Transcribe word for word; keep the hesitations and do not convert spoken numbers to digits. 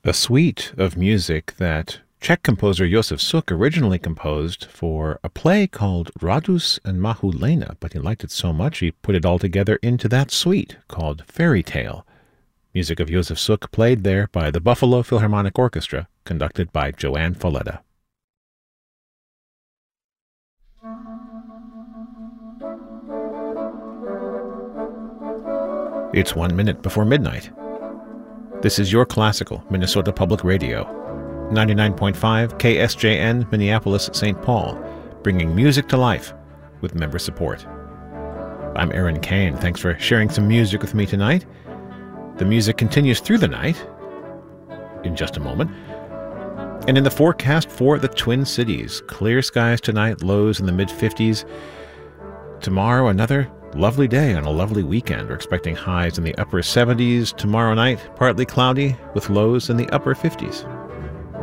a suite of music that Czech composer Josef Suk originally composed for a play called Radus and Mahulena, but he liked it so much he put it all together into that suite called Fairy Tale. Music of Josef Suk played there by the Buffalo Philharmonic Orchestra, conducted by Joanne Falletta. It's one minute before midnight. This is Your Classical, Minnesota Public Radio, ninety-nine point five K S J N, Minneapolis, Saint Paul, bringing music to life with member support. I'm Aaron Kane. Thanks for sharing some music with me tonight. The music continues through the night, in just a moment. And in the forecast for the Twin Cities, clear skies tonight, lows in the mid-fifties. Tomorrow, another lovely day on a lovely weekend. We're expecting highs in the upper seventies. Tomorrow night, partly cloudy with lows in the upper fifties.